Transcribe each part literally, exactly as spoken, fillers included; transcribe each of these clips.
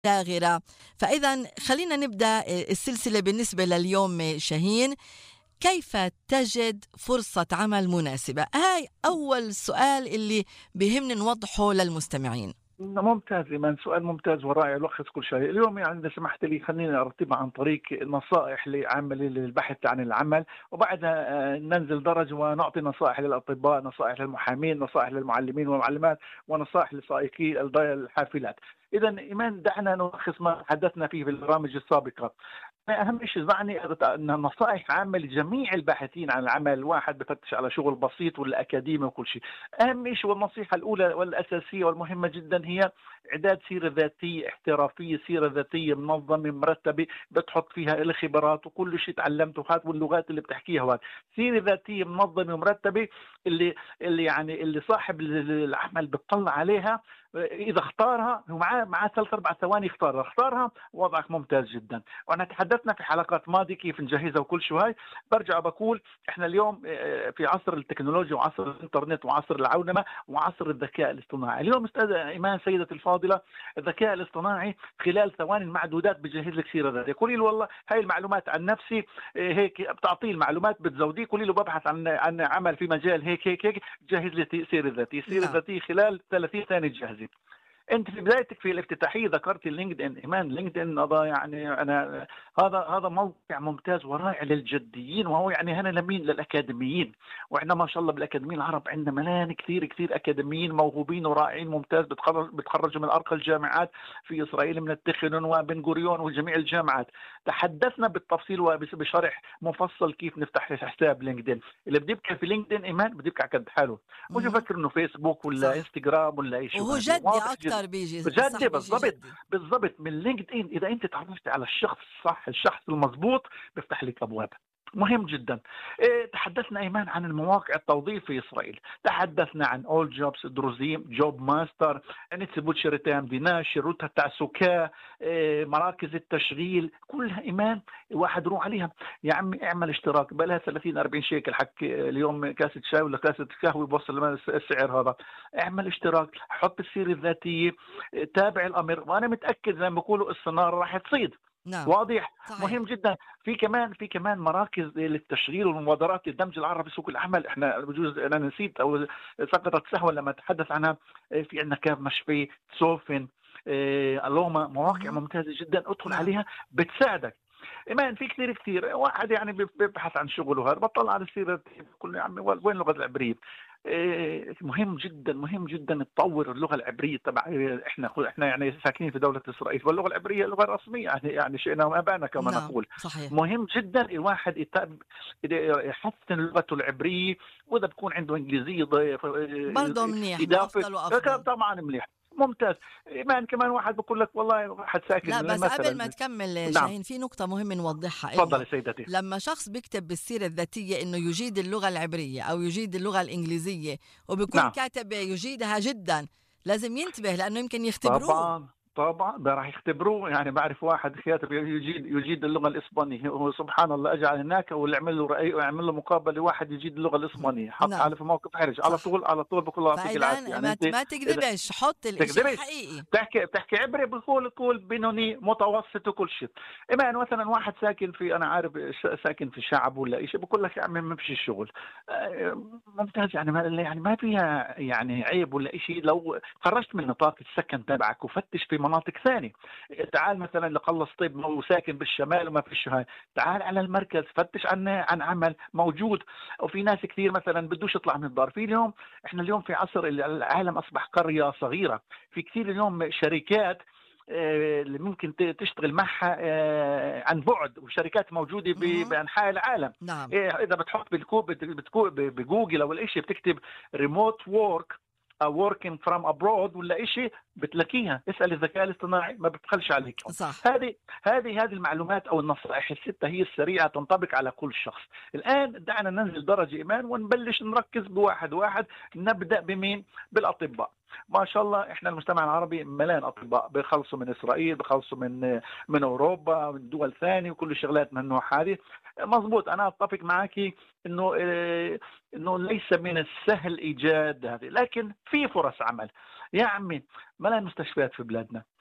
شاغرة. فإذا خلينا نبدأ السلسلة بالنسبة لليوم. شاهين، كيف تجد فرصة عمل مناسبة؟ هاي أول سؤال اللي بيهمني نوضحه للمستمعين. ممتاز إيمان، سؤال ممتاز ورائع يلخص كل شيء. اليوم يعني إذا سمحت لي خليني أرتبها عن طريق نصائح لعمل للبحث عن العمل، وبعدها ننزل درج ونعطي نصائح للأطباء، نصائح للمحامين، نصائح للمعلمين والمعلمات، ونصائح لسائقي الحافلات. إذا إيمان دعنا نلخص ما تحدثنا فيه في البرامج السابقة. أهم شيء ضعني أن نصائح عامة لجميع الباحثين عن العمل. الواحد بفتش على شغل بسيط ولا أكاديمي وكل شيء. أهم شيء والنصيحة الأولى والأساسية والمهمة جدا هي إعداد سيرة ذاتية احترافية، سيرة ذاتية منظمة مرتبة بتحط فيها الخبرات وكل شيء تعلمته هات واللغات اللي بتحكيها هات. سيرة ذاتية منظمة ومرتبة اللي اللي يعني اللي صاحب العمل بتطلع عليها. إذا اختارها ومعاه معاه ثلاث أربع ثواني اختارها اختارها وضعك ممتاز جدا. وأنا تحدثنا في حلقات ماضية كيف نجهزها وكل شيء. هاي برجع بقول إحنا اليوم في عصر التكنولوجيا وعصر الإنترنت وعصر العولمة وعصر الذكاء الاصطناعي. اليوم أستاذ إيمان سيدتي الفاضلة، الذكاء الاصطناعي خلال ثواني معدودات بجهز لك سيرة ذاتية. قولي له والله هاي المعلومات عن نفسي هيك، بتعطيه المعلومات بتزوديه. قولي له ببحث عن عن عمل في مجال هيك هيك هيك، جهز لي سيرة ذاتية. سيرة ذاتية خلال ثلاثين ثانية جاهزة. انت في بدايتك في الافتتاحيه ذكرت اللينكد ان. ايمان لينكد ان هذا يعني انا هذا هذا موقع ممتاز ورائع للجديين، وهو يعني هنا لمين؟ للاكاديميين. واحنا ما شاء الله بالاكاديميين العرب عندنا ملان كثير كثير اكاديميين موهوبين ورائعين ممتاز، بتخرج بتخرجوا من ارقى الجامعات في اسرائيل من التخنون وبن غوريون وجميع الجامعات. تحدثنا بالتفصيل وبشرح مفصل كيف نفتح حساب لينكدين. اللي بده يبكي في لينكدين ايمان بده يبكي على حاله، مش يفكر انه فيسبوك ولا صح. انستغرام ولا اي شيء. وهو جدي أكتر بيجي بجد صح، بيجي بالضبط جدي. بالضبط من لينكد ان. اذا انت تعرفت على الشخص الصح، الشخص المضبوط، بيفتح لك ابواب. مهم جدا. إيه تحدثنا ايمان عن المواقع التوظيف في اسرائيل، تحدثنا عن اول جوبس، دروزيم، جوب ماستر، نتسبوت شريتان دينا، شروط التعسكاء، إيه مراكز التشغيل، كلها ايمان واحد روح عليها. يا عمي اعمل اشتراك بلها ثلاثين أربعين شيكل حق اليوم كاسه شاي ولا كاسه قهوه بوصل السعر هذا. اعمل اشتراك، حط السيره الذاتيه، تابع الامر، وانا متاكد زي ما بيقولوا الصناره راح تصيد. نعم واضح. صحيح. مهم جدا. في كمان في كمان مراكز للتشغيل والمبادرات للدمج العربي في سوق العمل. احنا بجوز انا نسيت او سقطت سهوا لما اتحدث عنها. في عندنا كاف مشفي، سوفن، إيه، الوما، مواقع مه. ممتازه جدا ادخل نعم. عليها بتساعدك. ايمان في كثير كثير واحد يعني بيبحث عن شغله هذا بطلع على السيره كل يا عمي وين اللغه العبريه. مهم جدا مهم جدا تطور اللغه العبريه تبع احنا احنا يعني ساكنين في دوله اسرائيل، واللغه العبريه اللغه الرسميه يعني يعني شئنا وما ابانا كما نعم نقول. صحيح. مهم جدا الواحد يحسن لغته العبريه، واذا بكون عنده انجليزيه برضه منيح، ما اضافه أفضل وأفضل. طبعا مليح. ممتاز. ايمان كمان واحد بقول لك والله واحد ساكن لا بس قبل ما مثلا. تكمل نعم شاهين، في نقطة مهمة نوضحها. تفضل إنه يا سيدتي. لما شخص بيكتب بالسيرة الذاتية إنه يجيد اللغة العبرية أو يجيد اللغة الإنجليزية وبيكون نعم كاتب يجيدها جدا، لازم ينتبه لأنه يمكن يختبروه. طبعا طبعا ده راح يختبروه. يعني بعرف واحد كاتب يجيد يجيد اللغه الاسبانيه، وسبحان الله اجى هناك واللي له رأي ويعمل له مقابله لواحد يجيد اللغه الاسبانيه، حط نعم حاله في موقف حرج على صح. طول على طول بقول له يعطيك العافيه. فإذا يعني ما انت ما اذا تكذبش، حط الإشي تقدرش الحقيقي. بتحكي بتحكي عبري بقول كل بينوني متوسط وكل شيء. اما مثلا واحد ساكن في انا عارف ساكن في شعب ولا شيء بقول لك يا عمي ما فيش الشغل ممتاز. يعني ما يعني ما فيها يعني عيب ولا شيء لو خرجت من نطاق السكن تبعك وفتش في مناطق ثانيه. تعال مثلا لخلص طيب ما ساكن بالشمال وما فيش هاي، تعال على المركز فتش عن عن عمل موجود. وفي ناس كثير مثلا بدوش يطلع من الدار. في اليوم احنا اليوم في عصر العالم اصبح قريه صغيره، في كثير اليوم شركات اللي ممكن تشتغل معها عن بعد، وشركات موجوده مه. بانحاء العالم. نعم اذا بتحط بالكوب بجوجل او الاشي بتكتب ريموت وورك او working from abroad ولا شيء بتلاقيها. اسال الذكاء الاصطناعي ما بتخلش عليك. صح. هذه هذه هذه المعلومات او النصائح السته هي السريعه تنطبق على كل شخص. الان دعنا ننزل درجه ايمان ونبلش نركز بواحد واحد. نبدا بمين؟ بالاطباء. ما شاء الله احنا المجتمع العربي ملان اطباء بخلصوا من اسرائيل، بخلصوا من من اوروبا، من دول ثانيه، وكل الشغلات من النوع هذه. مضبوط انا اتفق معك انه انه ليس من السهل ايجاد هذه، لكن في فرص عمل. يا عمي ملان مستشفيات في بلادنا،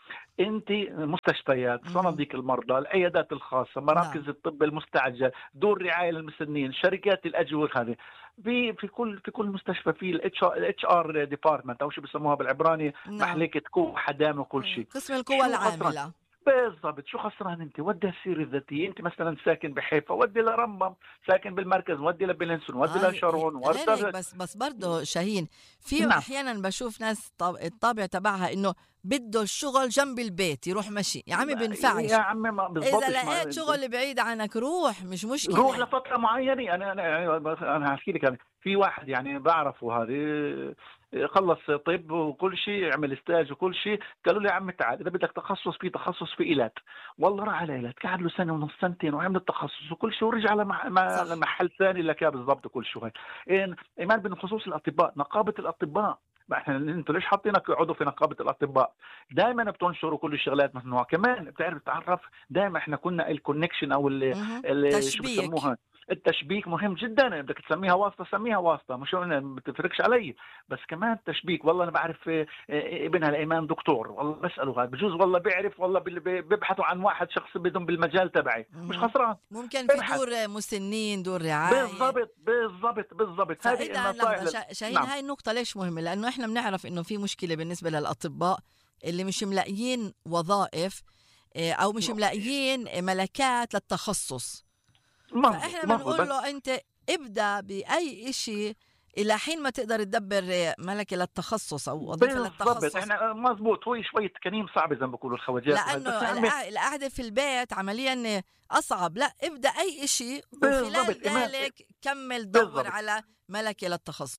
انت مستشفيات، مهم. صناديق المرضى، العيادات الخاصه، نعم. مراكز الطب المستعجل، دور رعايه للمسنين، شركات الاجور، هذه في في كل في كل مستشفى في الاتش ار ديبارتمنت او شو بسموها بالعبراني، نعم. محلكه قوه حدامه وكل شيء. قسم القوى شو خسران؟ العاملة. بالضبط، شو خسران انت؟ ودي السيره الذاتيه، انت مثلا ساكن بحيفا ودي لرمم، ساكن بالمركز ودي لبلنسون، ودي اه ي- ي- لشارون، غير هيك، ودي. بس بس برضه شاهين، في نعم. احيانا بشوف ناس طاب- الطابع تبعها انه بده الشغل جنب البيت يروح مشي. يا عمي يا بنفعش. عمي ما اذا بزبطش. لقيت شغل بعيد عنك روح، مش روح مشكلة. لفتره معينه. انا انا يعني بس انا هحكي لك، يعني في واحد يعني بعرفه هذه، خلص طب وكل شيء، عمل ستاج وكل شيء، قالوا لي يا عم تعال اذا بدك تخصص، في تخصص في ايلات. والله راح على ايلات، قعد له سنه ونص سنتين وعمل التخصص وكل شيء، ورجع على مح- ما- صح. محل ثاني لك بالضبط وكل شيء هاي. إن- ايمان بخصوص الاطباء، نقابه الاطباء، ما احنا انتوا ليش حاطينك عضو في نقابه الاطباء؟ دائما بتنشروا كل الشغلات ممنوع، كمان بتعرف تعرف، دائما احنا كنا الكونكشن او ال مهم. ال شو تشبيك. بسموها، التشبيك مهم جدا. بدك تسميها واسطه سميها واسطه، مش ما بتفرقش علي، بس كمان تشبيك. والله انا بعرف آه، آه، ابنها الايمان دكتور، والله بساله هذا بجوز، والله بيعرف، والله بال- بي- بيبحثوا عن واحد شخص بدهم بالمجال تبعي، مش مهم. خسران. ممكن في ابحث. دور مسنين، دور رعاية. بالضبط بالضبط بالضبط، هذه فإذا النصائح لحظة لل... شا- شاهين، نعم. هاي النقطة ليش مهمة؟ لأنه إحنا بنعرف إنه في مشكلة بالنسبة للأطباء اللي مش ملاقيين وظائف، آه، أو مش ملاقيين ملكات للتخصص. مظبوط فإحنا مظبوط بنقول بس. له أنت ابدأ بأي إشي إلى حين ما تقدر تدبر ملكة للتخصص أو وظيفة بالضبط، للتخصص. احنا مظبوط، هو شويه كنيم صعب زي ما بيقولوا الخواجات وهذا، بس لأنه يا عمي. القع- القعدة في البيت عمليا أصعب. لا، ابدأ أي إشي بالضبط وخلال ايمان. ذلك كمل دور بالضبط على ملكة للتخصص.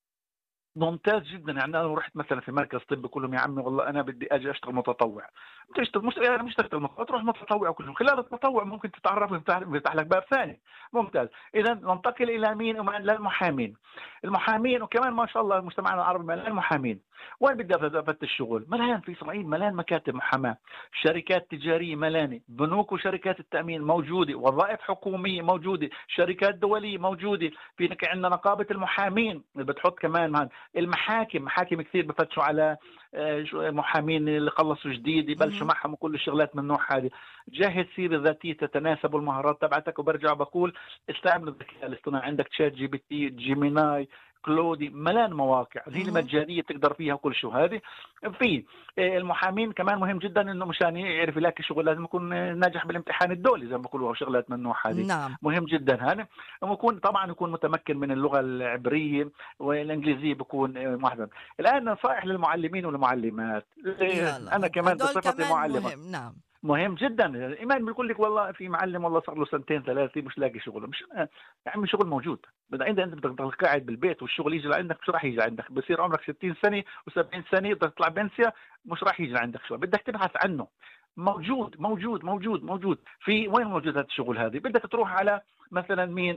ممتاز جدا. يعني انا رحت مثلا في مركز طبي، كل لهم يا عمي والله انا بدي اجي اشتغل متطوع. بتشتغل مش انا مش تشتغل متطوع، تروح متطوع كلهم، خلال التطوع ممكن تتعرف ويفتح ويفتح لك باب ثاني. ممتاز. اذا ننتقل الى مين؟ للمحامين. المحامين، وكمان ما شاء الله مجتمعنا العربي مليان المحامين. وين بدي افتش الشغل؟ مليان في اسرائيل، مليان مكاتب محاماه، شركات تجاريه ملانه، بنوك وشركات التامين موجوده، وظائف حكوميه موجوده، شركات دوليه موجوده. في عندنا نقابه المحامين بتحط كمان هان. المحاكم، محاكم كثير بفتشوا على آه، محامين اللي خلصوا جديد، يبلشوا مهم. معهم وكل الشغلات من النوع هذه. جهز سيره ذاتيه تتناسب المهارات تبعتك. وبرجع بقول استعمل الذكاء الاصطناعي، عندك تشات جي بي تي، جيميناي، كلودي، ملان مواقع هي مهم. المجانيه تقدر فيها كل شيء هذه. في آه، المحامين كمان مهم جدا انه مشان يعرف يلاقي شغل لازم يكون آه، ناجح بالامتحان الدولي زي ما بيقولوا، شغلات من النوع هذه نعم. مهم جدا هذا. ويكون طبعا يكون متمكن من اللغه العبريه، والانجليزيه بيكون آه، واحده. الان نصائح للمعلمين والمعلمات. يلا، انا هد- كمان هدول بصفتي كمان معلم مهم. نعم. مهم جدا. ايمان بيقول لك والله في معلم والله صار له سنتين ثلاثه مش لاقي شغل. مش يا عمي شغل موجود، بدك انت انت بدك تضل قاعد بالبيت والشغل يجي لعندك، مش راح يجي لعندك. بصير عمرك ستين سنه و70 سنه بدك تطلع بنسيا، مش راح يجي لعندك شغل، بدك تبحث عنه. موجود موجود موجود موجود. في وين موجود هذا الشغل؟ هذه بدك تروح على مثلا مين،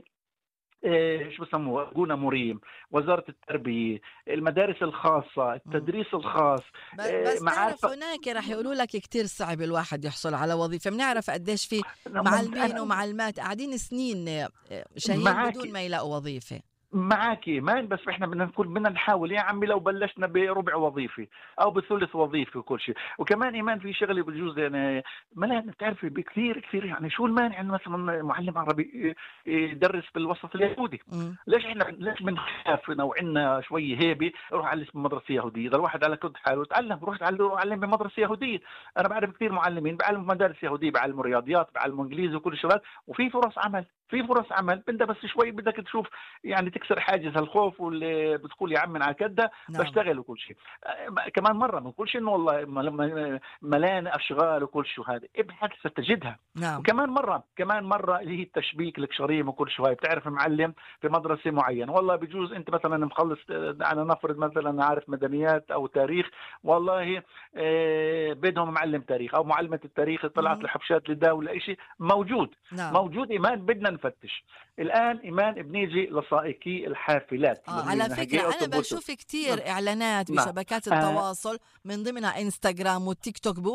إيه شو بسموه، جونا مريم، وزارة التربية، المدارس الخاصة، مم. التدريس الخاص، ب- إيه بس معارف. تعرف هناك رح يقولوا لك كتير صعب الواحد يحصل على وظيفة. بنعرف قديش في ممت... معلمين أنا ومعلمات قاعدين سنين آه، شاهين بدون معك ما يلاقوا وظيفة. معك ايمان، بس احنا بدنا نكون بدنا نحاول يا عمي لو بلشنا بربع وظيفه او بثلث وظيفه وكل شيء. وكمان ايمان في شغله بجوز يعني ملان بتعرفي بكثير كثير، يعني شو المانع انه مثلا معلم عربي يدرس بالوسط اليهودي؟ مم. ليش احنا ليش بنخاف لو عندنا شويه هيبه روح علم بمدرسه يهوديه؟ اذا الواحد على قد حاله تعلم، روح علم بمدرسه يهوديه. انا بعرف كثير معلمين بعلموا بمدارس يهوديه، بعلموا رياضيات، بعلموا انجليزي وكل الشغلات، وفي فرص عمل، في فرص عمل. بدها بس شوي بدك تشوف يعني تكسر حاجز هالخوف، واللي بتقول يا عم انا على كده نعم. بشتغل وكل شيء. آه، كمان مره ما بقولش انه والله مل- ملان اشغال وكل شيء، هذا ابحث ستجدها. نعم. وكمان مره كمان مره اللي هي التشبيك الكشريم وكل شيء. هاي بتعرف معلم في مدرسه معينه، والله بجوز انت مثلا مخلص آه، انا نفرض مثلا عارف مدنيات او تاريخ، والله آه، بدهم معلم تاريخ او معلمه التاريخ، طلعت مهم. لحبشات للدوله شيء موجود. نعم. موجود ايمان، بدنا نفتش. الان ايمان بنيجي لسائقي الحافلات آه اللي على هي فكرة نهجي أنا اوتوبوس. بشوف نعم كتير إعلانات نعم بشبكات آه التواصل من ضمنها إنستغرام والتيك توك، بيقولوا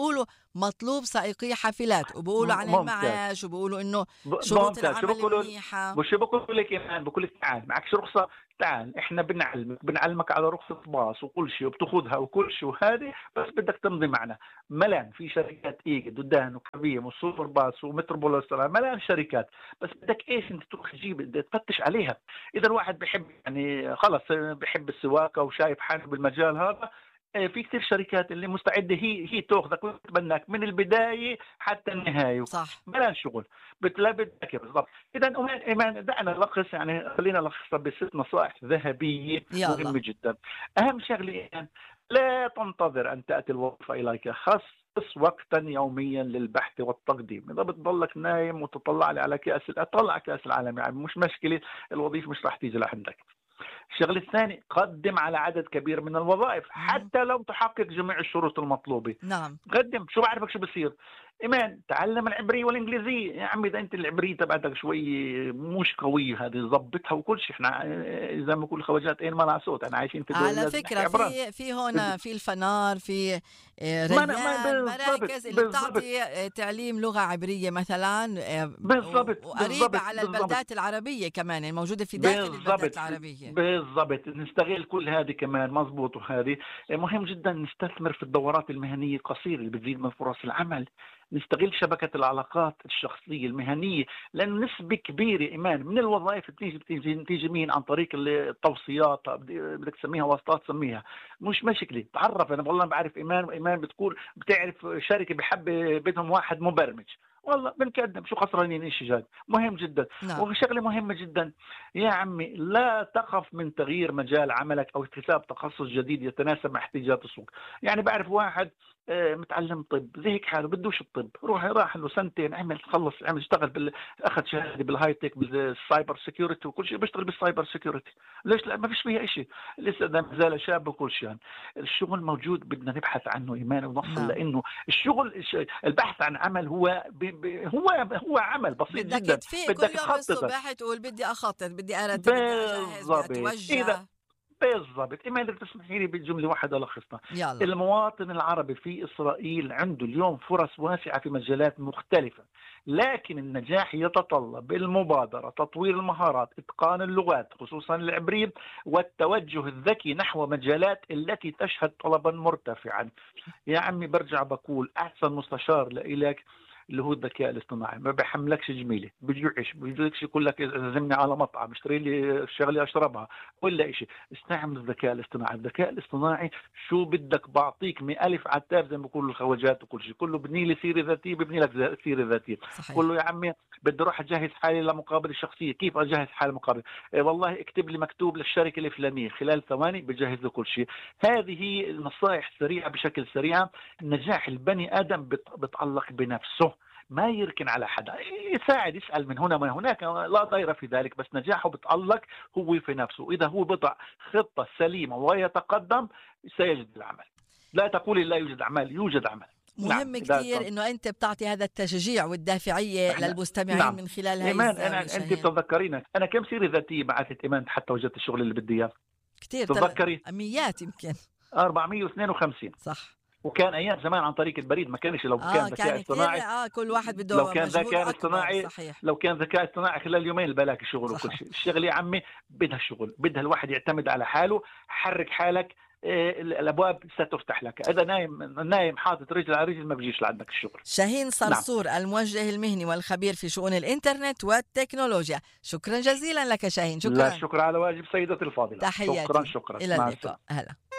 مطلوب سائقي حافلات، وبقولوا عن المعاش وبقولوا إنه شروط العمل منيحة. مش بقول لك إيمان، بقول لك تعال معكش رخصة، تعال إحنا بنعلمك بنعلمك على رخصة باص وكل شيء وبتاخذها وكل شيء، وهذه بس بدك تمضي معنا. ملان في شركات إيجد ودان وكبيم والسوبر باص ومتروبوليس، ملان شركات، بس بدك إيش أنت تروح تجيب تفتش عليها. إذا الواحد بيحب يعني خلص بيحب السواقة وشايف حاله بالمجال هذا، في كثير شركات اللي مستعده هي هي تاخذك وتتبناك من البدايه حتى النهايه. صح، بلا شغل بتلا بدك بالضبط. اذا ايمان دعنا نلخص، يعني خلينا نلخصها بست نصائح ذهبيه مهمه جدا. اهم شغله يعني لا تنتظر ان تاتي الوظيفه اليك، خصص وقتا يوميا للبحث والتقديم. اذا بتضلك نايم وتطلع على كاس طلع كاس العالم، يعني مش مشكله، الوظيفه مش راح تيجي لعندك. الشغل الثاني، قدم على عدد كبير من الوظائف حتى لو تحقق جميع الشروط المطلوبة. نعم. قدم. شو بعرفك شو بصير؟ إيمان تعلم العبرية والإنجليزية يا عمي. إذا أنت العبرية تبعتك شوي مش قوية، هذه ضبطها وكل شيء. إحنا زي ما بقول خوجات إيه ما لها صوت، أنا عايشين في على فكرة في في هون في الفنار، في ريان، مراكز اللي بتعطي تعليم لغة عبرية مثلا، بالضبط، وقريبة على البلدات العربية كمان، الموجودة في داخل البلدات العربية. بالضبط، نستغل كل هذه كمان. مزبوط. وهذه مهم جدا، نستثمر في الدورات المهنية القصيرة اللي بتزيد من فرص العمل. نستغل شبكة العلاقات الشخصية المهنية، لأن نسبة كبيرة إيمان من الوظائف بتيجي بتيجي بتيجي مين؟ عن طريق التوصيات، بدك تسميها واسطات سميها، مش مشكلة. تعرف أنا والله بعرف إيمان إيمان بتقول بتعرف شركة بحب بدهم واحد مبرمج، والله بنقدم، شو خسرانين؟ إشي جاد مهم جدا. نعم. وشغلة مهمة جدا يا عمي، لا تخف من تغيير مجال عملك أو اكتساب تخصص جديد يتناسب مع احتياجات السوق. يعني بعرف واحد متعلم طب زهق حاله بدوش الطب، روح راح له سنتين عمل خلص عمل اشتغل بال... اخذ شهاده بالهاي تك بالسايبر سيكيورتي وكل شيء، بيشتغل بالسايبر سيكيورتي. ليش؟ لا ما فيش فيها شيء، لسه ما زال شاب وكل شيء. يعني الشغل موجود، بدنا نبحث عنه ايمان ونصل. نعم. لانه الشغل البحث عن عمل هو ب... ب... هو هو عمل بسيط بدك جدا. بدك كل يوم الصبح تقول بدي اخطط، بدي ارتب، بدي اجهز، بدي اتوجه. بالضبط. إما إذا تسمحي لي بجملة واحدة لخصنا. يلا. المواطن العربي في إسرائيل عنده اليوم فرص واسعة في مجالات مختلفة، لكن النجاح يتطلب المبادرة، تطوير المهارات، إتقان اللغات خصوصا العبرية، والتوجه الذكي نحو مجالات التي تشهد طلبا مرتفعا. يا عمي برجع بقول أحسن مستشار لإلك اللي هو الذكاء الاصطناعي. ما بيحملكش جميله، بيجوعش، بيجوكش يقول لك عزمني على مطعم، اشتري لي شغله اشربها ولا شيء. استعمل الذكاء الاصطناعي. الذكاء الاصطناعي شو بدك بعطيك من الف على التاء زي ما بيقولوا الخواجات وكل شيء. كله بني لي سيره ذاتيه، ببني لك سيره ذاتيه. كله يا عمي بدي اروح اجهز حالي لمقابله شخصيه، كيف اجهز حالي لمقابله؟ إيه والله اكتب لي مكتوب للشركه الفلانيه، خلال ثواني بجهز له كل شيء. هذه هي النصائح سريعه بشكل سريع. نجاح البني ادم بتعلق بنفسه، ما يركن على حدا، يساعد، يسأل من هنا ومن هناك، لا ضير في ذلك، بس نجاحه بتعلق هو في نفسه. إذا هو بضع خطة سليمة ويتقدم سيجد العمل. لا تقولي لا يوجد عمل، يوجد عمل. مهم نعم. كتير انه انت بتعطي هذا التشجيع والدافعية للمستمعين. نعم. من خلال هاي إيمان أنا انت بتتذكرين انا كم سيرة ذاتية بعثت إيمان حتى وجدت الشغل اللي بدي اياه؟ كتير، تذكري؟ ميات يمكن أربعمية واثنين وخمسين. صح. وكان ايام زمان عن طريق البريد، ما كانش لو كان آه ذكاء اصطناعي اه كل واحد بده لو كان ذكاء اصطناعي لو كان ذكاء اصطناعي خلال يومين بلاك شغل وكل شيء. الشغل يا عمي بدها شغل، بدها الواحد يعتمد على حاله. حرك حالك، إيه الابواب ستفتح لك. اذا نايم نايم حاطط رجل على رجل ما بيجيش لعندك الشغل. شاهين صرصور، نعم. الموجه المهني والخبير في شؤون الانترنت والتكنولوجيا، شكرا جزيلا لك شاهين. شكرا. لا شكرا على واجب سيدتي الفاضله. تحياتي. شكرا شكرا الى اللقاء. هلا.